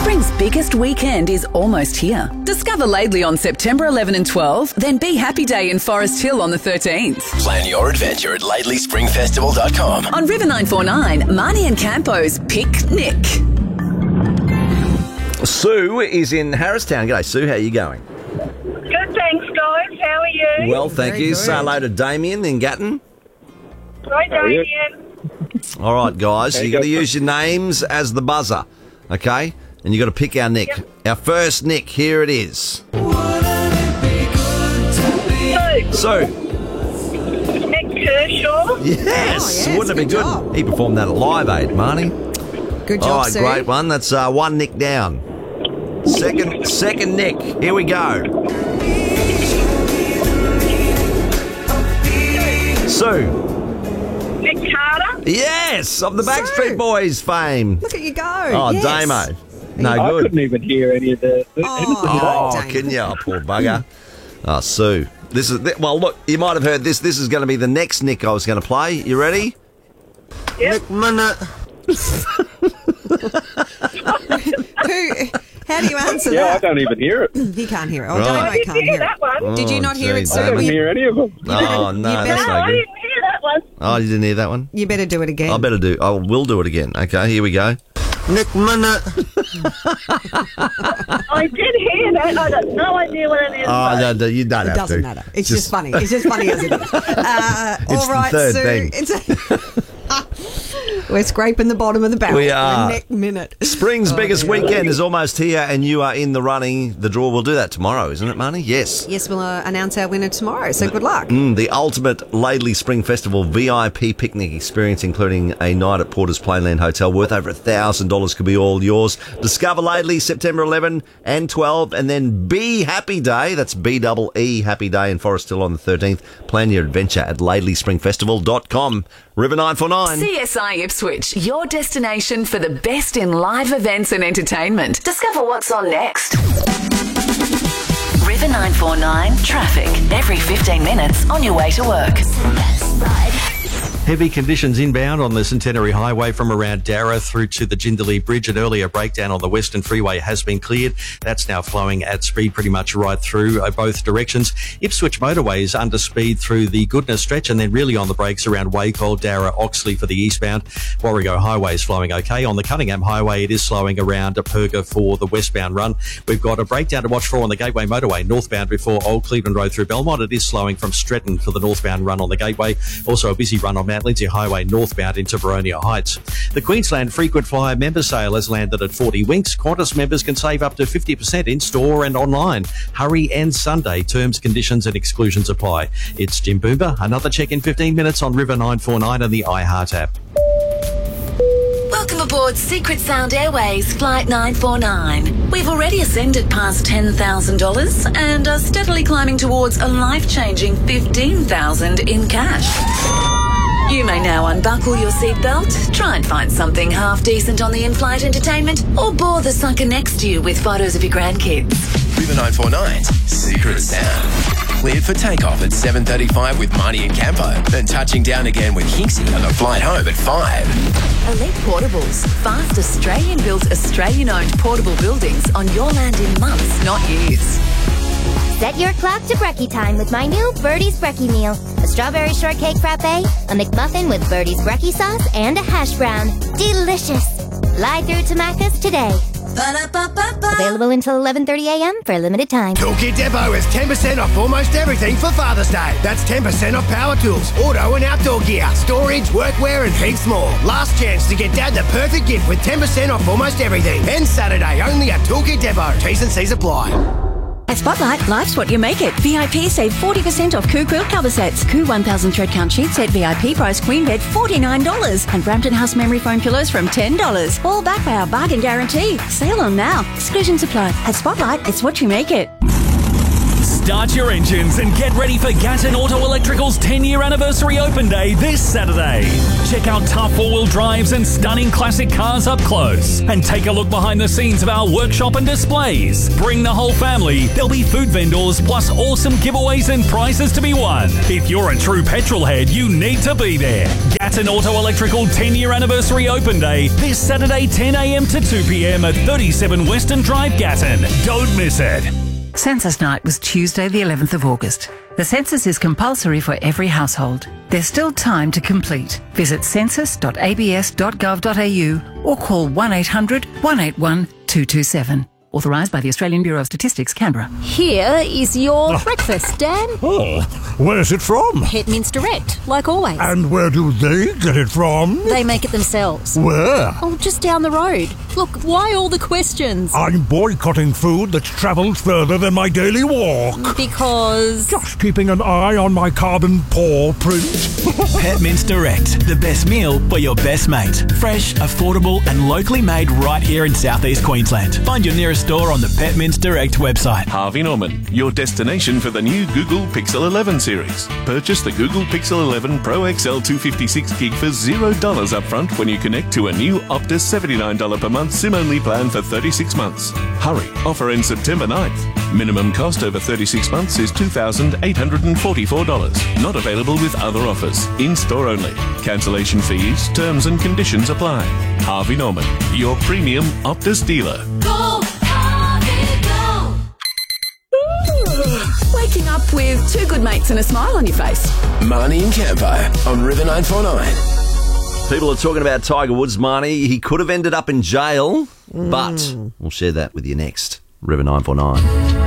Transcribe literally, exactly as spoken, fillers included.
Spring's biggest weekend is almost here. Discover Laidley on September eleventh and twelfth, then Be Happy Day in Forest Hill on the thirteenth. Plan your adventure at laidley spring festival dot com. On River nine forty-nine, Marnie and Campo's Picnic. Sue is in Harristown. G'day, Sue. How are you going? Good, thanks, guys. How are you? Well, thank Very you. good. Say hello to Damien in Gatton. Hi, Damien. All right, guys. you got to use your names as the buzzer, okay? And you got to pick our nick. Yep. Our first nick, here it is. Sue. Sue. Nick Kershaw. Yes. Oh, yes, Wouldn't it be good good? job. He performed that at Live Aid, Marnie. Good job, All right, Sue. great one. That's uh, one nick down. Second, second nick. Here we go. Sue. Nick Carter. Yes, of the Backstreet Sue. Boys fame. Look at you go. Oh, yes. Damo. No I good. couldn't even hear any of the. Oh, Damo. can you? Oh, poor bugger. Oh, Sue. This is well. Look, you might have heard this. This is going to be the next nick I was going to play. You ready? Yep. Minute. Who? How do you answer Yeah, I that? don't even hear it. He can't hear it. Oh, Right. Damo I didn't can't hear hear that it. one. Did you not hear it, geez, Sue? I don't You- hear any of them. Oh no, better- that's No, no I good. didn't hear that one. Oh, you didn't hear that one? You better do it again. I better do. I will do it again. Okay, here we go. Nick Minute. I did hear that. I got no idea what it is. Oh, no, no, you don't It have doesn't to. matter. It's just, funny. It's just funny as it is. Uh, It's all the right, third Sue. thing. It's We're scraping the bottom of the barrel. We are. The neck minute. Spring's Oh, biggest dear. weekend is almost here, and you are in the running. The draw. We'll do that tomorrow, isn't it, Marnie? Yes. Yes, we'll uh, announce our winner tomorrow. So good luck. Mm, the ultimate Laidley Spring Festival V I P picnic experience, including a night at Porter's Plainland Hotel worth over one thousand dollars, could be all yours. Discover Laidley September eleventh and twelfth, and then Be Happy Day, that's B E E Happy Day in Forest Hill on the thirteenth. Plan your adventure at laidley spring festival dot com. River nine forty-nine. C S I Ipswich, your destination for the best in live events and entertainment. Discover what's on next. River nine forty-nine traffic every fifteen minutes on your way to work. Heavy conditions inbound on the Centenary Highway from around Darra through to the Jindalee Bridge. An earlier breakdown on the Western Freeway has been cleared. That's now flowing at speed pretty much right through uh, both directions. Ipswich Motorway is under speed through the Goodness stretch and then really on the brakes around Wacol, Darra, Oxley for the eastbound. Warrego Highway is flowing okay. On the Cunningham Highway, it is slowing around Perga for the westbound run. We've got a breakdown to watch for on the Gateway Motorway, northbound before Old Cleveland Road through Belmont. It is slowing from Stretton for the northbound run on the Gateway. Also a busy run on Mount Lindsay Highway northbound into Veronia Heights. The Queensland Frequent Flyer member sale has landed at forty winks. Qantas members can save up to fifty percent in store and online. Hurry and Sunday. Terms, conditions and exclusions apply. It's Jim Boomba. Another check in fifteen minutes on River nine forty-nine and the iHeart app. Welcome aboard Secret Sound Airways Flight nine forty-nine. We've already ascended past ten thousand dollars and are steadily climbing towards a life-changing fifteen thousand dollars in cash. You may now unbuckle your seatbelt, try and find something half decent on the in-flight entertainment, or bore the sucker next to you with photos of your grandkids. River nine forty-nine's Secret Sound. Cleared for takeoff at seven thirty-five with Marnie and Campo, then touching down again with Hinksy on the flight home at five. Elite Portables, fast Australian-built, Australian-owned portable buildings on your land in months, not years. Set your clock to brekkie time with my new Birdie's Brekkie Meal. A strawberry shortcake frappe, a McMuffin with Birdie's Brekkie sauce, and a hash brown. Delicious! Fly through to Macca's today. Ba-da-ba-ba-ba. Available until eleven thirty a m for a limited time. Toolkit Depot is ten percent off almost everything for Father's Day. That's ten percent off power tools, auto and outdoor gear, storage, workwear and heaps more. Last chance to get Dad the perfect gift with ten percent off almost everything. And Saturday only at Toolkit Depot. T's and C's apply. At Spotlight, life's what you make it. V I P save forty percent off Coo Quilt cover sets. Coo one thousand thread count sheet set V I P price queen bed forty-nine dollars. And Brampton House memory foam pillows from ten dollars. All backed by our bargain guarantee. Sale on now. Exclusions apply. At Spotlight, it's what you make it. Start your engines and get ready for Gatton Auto Electrical's ten-year anniversary open day this Saturday. Check out tough four-wheel drives and stunning classic cars up close. And take a look behind the scenes of our workshop and displays. Bring the whole family. There'll be food vendors plus awesome giveaways and prizes to be won. If you're a true petrol head, you need to be there. Gatton Auto Electrical ten-year anniversary open day this Saturday ten a m to two p m at thirty-seven Western Drive, Gatton. Don't miss it. Census night was Tuesday the eleventh of August. The census is compulsory for every household. There's still time to complete. Visit census dot a b s dot gov dot a u or call one eight hundred, one eight one, two two seven. Authorised by the Australian Bureau of Statistics, Canberra. Here is your breakfast, Dan. Oh, where's it from? Hetminster Direct, like always. And where do they get it from? They make it themselves. Where? Oh, just down the road. Look, why all the questions? I'm boycotting food that's travelled further than my daily walk. Because? Just keeping an eye on my carbon paw print. Hetminster Direct, the best meal for your best mate. Fresh, affordable and locally made right here in southeast Queensland. Find your nearest store on the Hetminster Direct website. Harvey Norman, your destination for the new Google Pixel eleven series. Purchase the Google Pixel eleven Pro X L two fifty-six gig for zero dollars upfront when you connect to a new Optus seventy-nine dollars per month SIM-only plan for thirty-six months. Hurry, offer ends September ninth. Minimum cost over thirty-six months is two thousand eight hundred forty-four dollars. Not available with other offers. In-store only. Cancellation fees, terms and conditions apply. Harvey Norman, your premium Optus dealer. Go, Harvey, go! Waking up with two good mates and a smile on your face. Marnie and Campo on River nine four nine. People are talking about Tiger Woods, Marnie. He could have ended up in jail, but we'll share that with you next. River nine four nine.